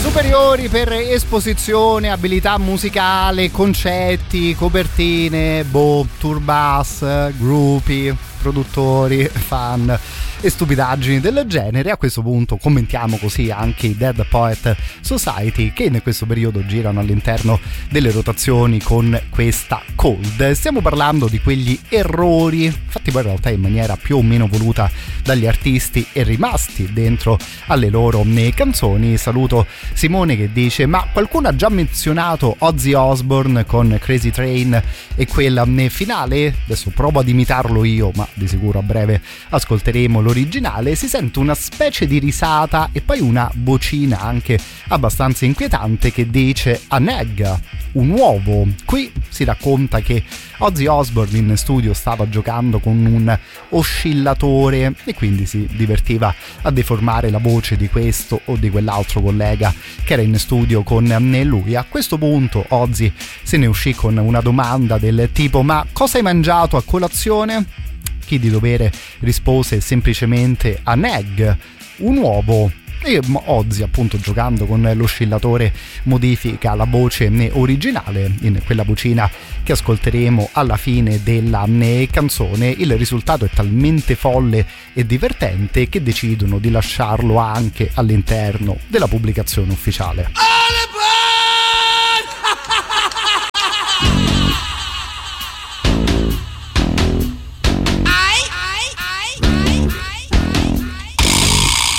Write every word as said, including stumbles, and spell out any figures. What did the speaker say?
superiori per esposizione, abilità musicale, concetti, copertine, boh, tour bus, gruppi, produttori, fan e stupidaggini del genere. A questo punto commentiamo così anche i Dead Poet Society, che in questo periodo girano all'interno delle rotazioni con questa Cold. Stiamo parlando di quegli errori fatti poi in realtà in maniera più o meno voluta dagli artisti e rimasti dentro alle loro canzoni. Saluto Simone che dice: ma qualcuno ha già menzionato Ozzy Osbourne con Crazy Train e quella finale? Adesso provo ad imitarlo io, ma di sicuro a breve ascolteremo l'originale. Si sente una specie di risata e poi una vocina anche abbastanza inquietante che dice "a neg", un uovo. Qui si racconta che Ozzy Osbourne in studio stava giocando con un oscillatore e quindi si divertiva a deformare la voce di questo o di quell'altro collega che era in studio con lui. A questo punto Ozzy se ne uscì con una domanda del tipo: ma cosa hai mangiato a colazione? Chi di dovere rispose semplicemente "a neg", un uovo. E Ozzy, appunto, giocando con l'oscillatore, modifica la voce originale in quella vocina che ascolteremo alla fine della canzone. Il risultato è talmente folle e divertente che decidono di lasciarlo anche all'interno della pubblicazione ufficiale.